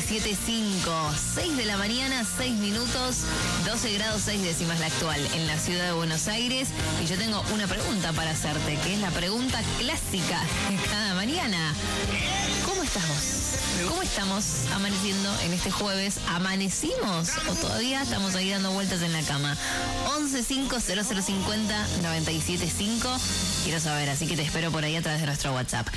97.5. 6 de la mañana, 6 minutos, 12 grados 6 décimas la actual en la ciudad de Buenos Aires. Y yo tengo una pregunta para hacerte, que es la pregunta clásica de cada mañana. ¿Cómo estás vos? ¿Cómo estamos amaneciendo en este jueves? ¿Amanecimos o todavía estamos ahí dando vueltas en la cama? 1150050975. Quiero saber, así que te espero por ahí a través de nuestro WhatsApp.